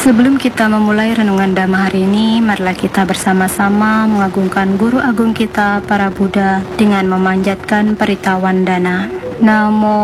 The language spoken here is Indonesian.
Sebelum kita memulai renungan Dhamma hari ini, marilah kita bersama-sama mengagungkan Guru Agung kita, para Buddha, dengan memanjatkan Parita Wandana. Namo